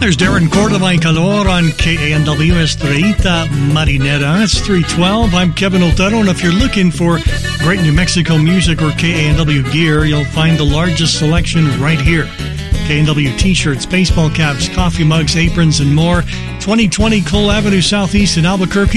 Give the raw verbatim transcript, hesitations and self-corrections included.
There's Darren Cordova and Calor on K A N W Estrellita Marinera. It's three twelve. I'm Kevin Otero, and if you're looking for great New Mexico music or K A N W gear, you'll find the largest selection right here. K A N W t-shirts, baseball caps, coffee mugs, aprons, and more. twenty twenty Cole Avenue Southeast in Albuquerque.